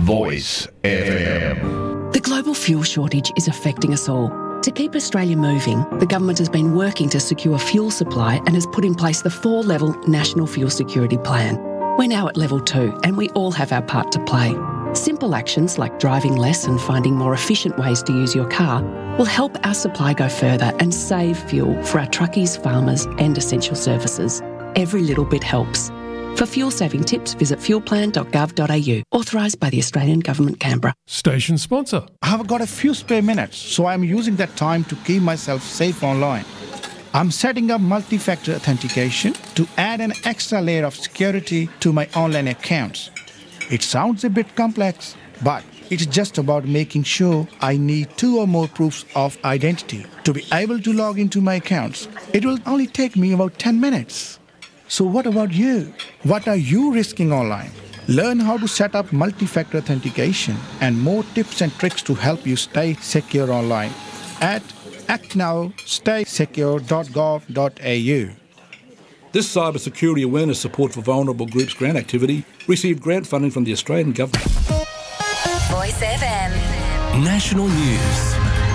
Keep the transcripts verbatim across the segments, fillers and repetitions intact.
Voice F M. The global fuel shortage is affecting us all. To keep Australia moving, the government has been working to secure fuel supply and has put in place the four-level National Fuel Security Plan. We're now at level two and we all have our part to play. Simple actions like driving less and finding more efficient ways to use your car will help our supply go further and save fuel for our truckies, farmers and essential services. Every little bit helps. For fuel-saving tips, visit fuel plan dot gov dot a u. Authorised by the Australian Government, Canberra. Station sponsor. I've got a few spare minutes, so I'm using that time to keep myself safe online. I'm setting up multi-factor authentication to add an extra layer of security to my online accounts. It sounds a bit complex, but it's just about making sure I need two or more proofs of identity to be able to log into my accounts. It will only take me about ten minutes. So what about you? What are you risking online? Learn how to set up multi-factor authentication and more tips and tricks to help you stay secure online at act now stay secure dot gov dot a u. This cybersecurity awareness support for vulnerable groups grant activity received grant funding from the Australian Government. Voice F M. National News.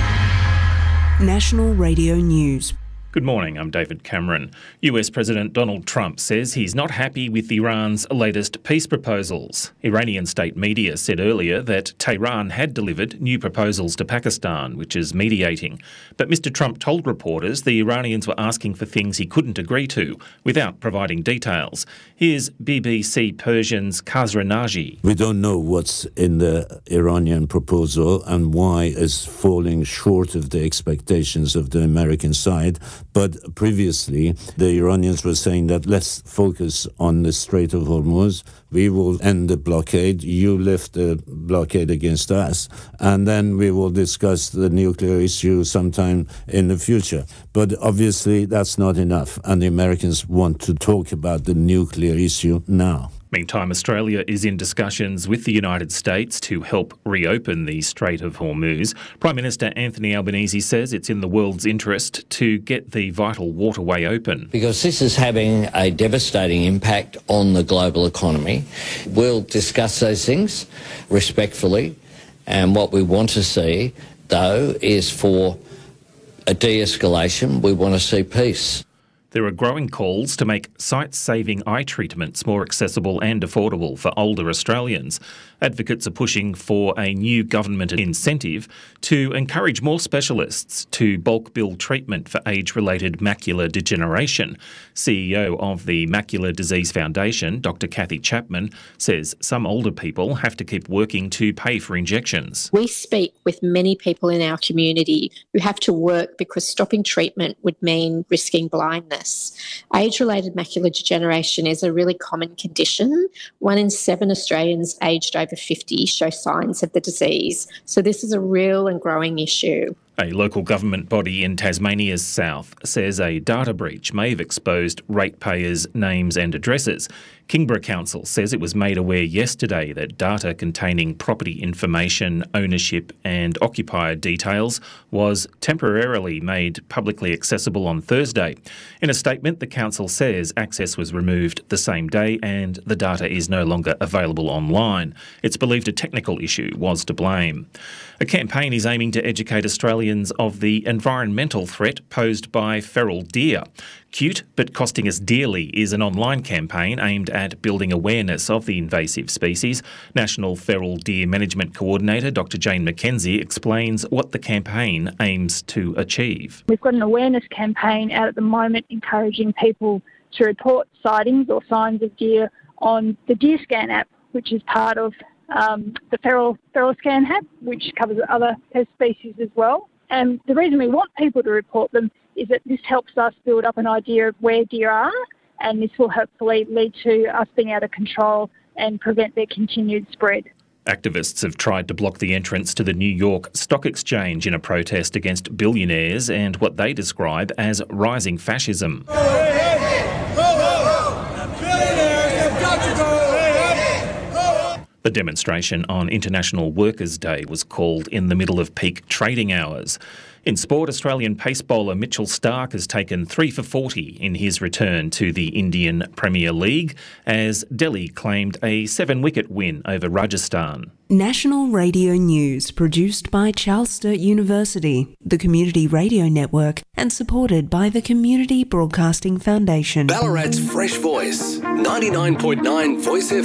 National Radio News. Good morning, I'm David Cameron. U S President Donald Trump says he's not happy with Iran's latest peace proposals. Iranian state media said earlier that Tehran had delivered new proposals to Pakistan, which is mediating. But Mister Trump told reporters the Iranians were asking for things he couldn't agree to, without providing details. Here's B B C Persian's Khazra Naji. We don't know what's in the Iranian proposal and why it's falling short of the expectations of the American side. But previously, the Iranians were saying that let's focus on the Strait of Hormuz. We will end the blockade. You lift the blockade against us. And then we will discuss the nuclear issue sometime in the future. But obviously, that's not enough. And the Americans want to talk about the nuclear issue now. Meantime, Australia is in discussions with the United States to help reopen the Strait of Hormuz. Prime Minister Anthony Albanese says it's in the world's interest to get the vital waterway open. Because this is having a devastating impact on the global economy. We'll discuss those things respectfully, and what we want to see, though, is for a de-escalation. We want to see peace. There are growing calls to make sight-saving eye treatments more accessible and affordable for older Australians. Advocates are pushing for a new government incentive to encourage more specialists to bulk bill treatment for age-related macular degeneration. C E O of the Macular Disease Foundation, Doctor Kathy Chapman, says some older people have to keep working to pay for injections. We speak with many people in our community who have to work because stopping treatment would mean risking blindness. Age-related macular degeneration is a really common condition. One in seven Australians aged over fifty show signs of the disease. So this is a real and growing issue. A local government body in Tasmania's south says a data breach may have exposed ratepayers' names and addresses. Kingborough Council says it was made aware yesterday that data containing property information, ownership and occupier details was temporarily made publicly accessible on Thursday. In a statement, the council says access was removed the same day and the data is no longer available online. It's believed a technical issue was to blame. A campaign is aiming to educate Australians of the environmental threat posed by feral deer. Cute but Costing Us Dearly is an online campaign aimed at building awareness of the invasive species. National Feral Deer Management Coordinator Doctor Jane McKenzie explains what the campaign aims to achieve. We've got an awareness campaign out at the moment encouraging people to report sightings or signs of deer on the DeerScan app, which is part of um, the Feral, Feral Scan app, which covers other pest species as well. And the reason we want people to report them is that this helps us build up an idea of where deer are, and this will hopefully lead to us being able to control and prevent their continued spread. Activists have tried to block the entrance to the New York Stock Exchange in a protest against billionaires and what they describe as rising fascism. The demonstration on International Workers' Day was called in the middle of peak trading hours. In sport, Australian pace bowler Mitchell Starc has taken three for forty in his return to the Indian Premier League as Delhi claimed a seven-wicket win over Rajasthan. National Radio News, produced by Charles Sturt University, the Community Radio Network, and supported by the Community Broadcasting Foundation. Ballarat's Fresh Voice, ninety-nine point nine Voice F M.